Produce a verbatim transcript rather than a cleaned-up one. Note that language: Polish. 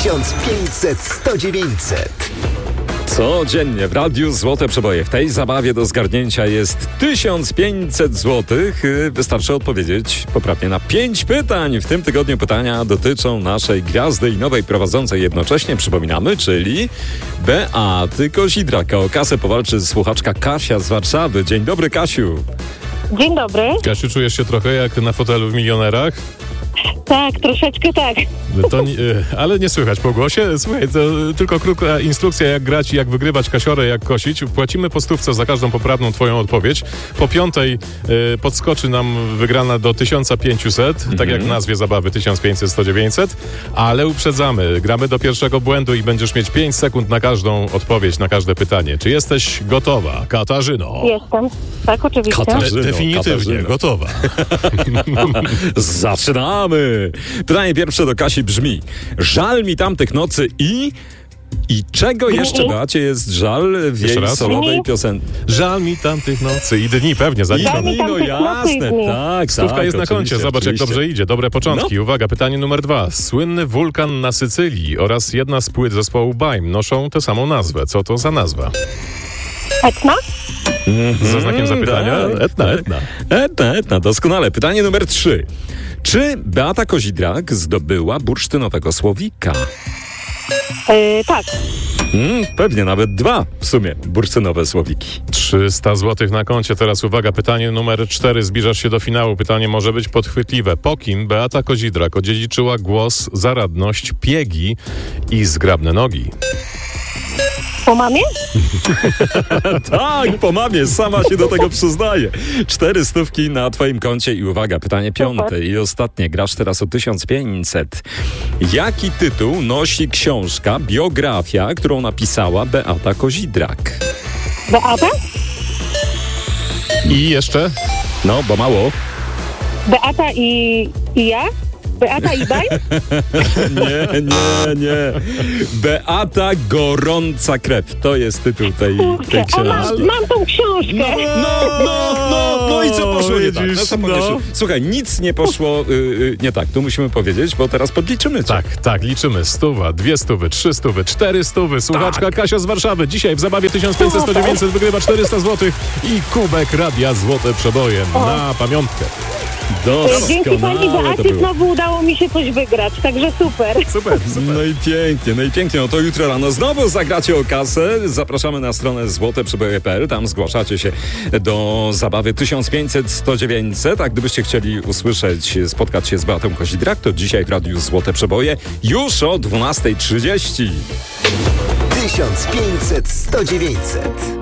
tysiąc pięćset sto dziewięćset. Codziennie w Radiu Złote Przeboje. W tej zabawie do zgarnięcia jest tysiąc pięćset złotych. Wystarczy odpowiedzieć poprawnie na pięć pytań. W tym tygodniu pytania dotyczą naszej gwiazdy i nowej prowadzącej jednocześnie, przypominamy, czyli Beaty Kozidrak. O kasę powalczy słuchaczka Kasia z Warszawy. Dzień dobry, Kasiu. Dzień dobry. Kasiu, czujesz się trochę jak na fotelu w Milionerach? Tak, troszeczkę tak. To, nie- ale nie słychać po głosie. Słuchaj, to tylko krótka instrukcja, jak grać i jak wygrywać kasiorę, jak kosić. Płacimy po stówce za każdą poprawną twoją odpowiedź. Po piątej e, podskoczy nam wygrana do tysiąc pięćset, tak jak w nazwie zabawy tysiąc pięćset sto dziewięćset, ale uprzedzamy. Gramy do pierwszego błędu i będziesz mieć pięć sekund na każdą odpowiedź, na każde pytanie. Czy jesteś gotowa, Katarzyno? Jestem. Tak, oczywiście. Katarzyna. De- definitywnie Katarzyno. gotowa. Zaczynamy! Pytanie pierwsze do Kasi brzmi: żal mi tamtych nocy i... I czego jeszcze, Beacie, jest żal w Jeszcze jej raz? solowej Dni? piosence? Żal mi tamtych nocy i dni, pewnie zaliczamy. mi tam no tych nocy i jasne, dni. tak, Stówka tak, jest na koncie, oczywiście, zobacz jak oczywiście. dobrze idzie. Dobre początki. Uwaga, pytanie numer dwa. Słynny wulkan na Sycylii oraz jedna z płyt zespołu Baim noszą tę samą nazwę. Co to za nazwa? Etna? Ze znakiem zapytania? tak, Etna, tak. etna. Etna, etna, doskonale. Pytanie numer trzy. Czy Beata Kozidrak zdobyła bursztynowego słowika? Yy, tak. Hmm, pewnie nawet dwa w sumie bursztynowe słowiki. trzysta złotych na koncie. Teraz uwaga, pytanie numer cztery. Zbliżasz się do finału. Pytanie może być podchwytliwe. Po kim Beata Kozidrak odziedziczyła głos, zaradność, piegi i zgrabne nogi? Po mamie? Tak, po mamie, sama się do tego przyznaje. Cztery stówki na twoim koncie i uwaga, pytanie piąte i ostatnie. Grasz teraz o tysiąc pięćset. Jaki tytuł nosi książka, biografia, którą napisała Beata Kozidrak? Beata? I jeszcze? No, bo mało. Beata i, i ja? Beata i Baj? Nie, nie, nie. Beata Gorąca Krew. To jest tytuł tej, tej O, mam, książki. mam tą książkę. No, no, no, no i co poszło nie tak? widzisz, No, co no. powiesz? Słuchaj, nic nie poszło y, y, nie tak. Tu musimy powiedzieć, bo teraz podliczymy cię. Tak, tak, liczymy. Stuwa, dwie stówy, trzy stówy, cztery stówy. Słuchaczka Tak. Kasia z Warszawy. Dzisiaj w zabawie tysiąc pięćset sto dziewięćset wygrywa czterysta złotych i kubek Radia Złote Przeboje na pamiątkę. Dzięki pani Doskonale to Beacie było. znowu udało mi się coś wygrać, także super. Super, super. No i pięknie, no i pięknie. No to jutro rano znowu zagracie o kasę. Zapraszamy na stronę złote przeboje kropka p l. Tam zgłaszacie się do zabawy tysiąc pięćset sto dziewięćset. A gdybyście chcieli usłyszeć, spotkać się z Beatą Kozidrak, to dzisiaj w Radiu Złote Przeboje już o dwunasta trzydzieści. tysiąc pięćset sto dziewięćset.